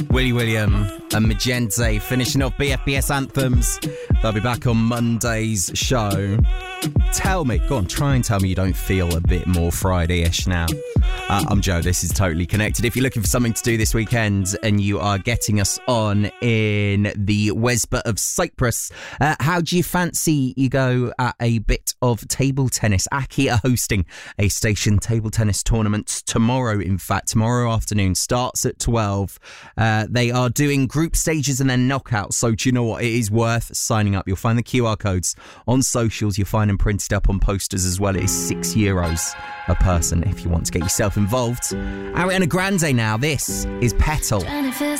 Willie William and Magente finishing off BFBS Anthems. They'll be back on Monday's show. Tell me, go on, try and tell me you don't feel a bit more Friday-ish now. I'm Joe, this is Totally Connected. If you're looking for something to do this weekend and you are getting us on in the Wesbot of Cyprus, how do you fancy you go at a bit of table tennis? Aki are hosting a station table tennis tournament tomorrow, in fact. Tomorrow afternoon, starts at 12. They are doing group stages and then knockouts, so do you know what? It is worth signing up. You'll find the QR codes on socials. You'll find them printed up on posters as well. It is €6 a person if you want to get yourself involved. Ariana Grande now. This is Petal.